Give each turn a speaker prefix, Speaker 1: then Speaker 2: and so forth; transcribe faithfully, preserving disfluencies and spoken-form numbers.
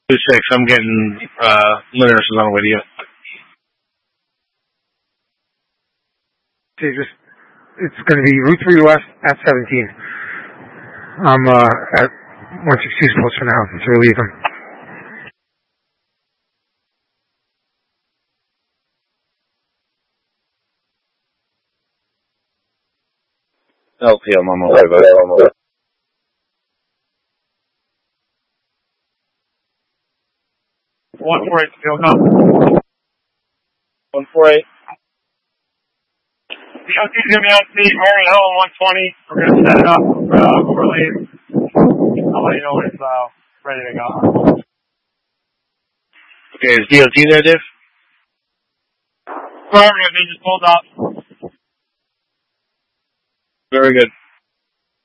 Speaker 1: two six, I'm getting uh, Linus is on with you.
Speaker 2: Okay, just, it's going to be Route three West at seventeen. I'm uh, at one sixty post for now to relieve him.
Speaker 3: L P, I'm on my way, bud.
Speaker 4: one four eight, still come.
Speaker 3: one four eight.
Speaker 4: The O T's going to be on seat, Mary Hill on one twenty. We're going to set it up uh, overlay. I'll let you know when it's uh, ready to go.
Speaker 1: Okay, is D O T there, Dave?
Speaker 4: Sorry, they just pulled up.
Speaker 1: Very good.